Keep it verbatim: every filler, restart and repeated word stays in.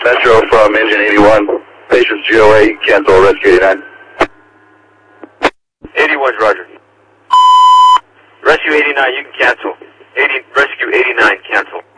Metro from engine eighty-one. Patients G O A, cancel rescue eighty-nine. eighty-one's Roger. Rescue eighty-nine, you can cancel. eighty, rescue eighty-nine, cancel.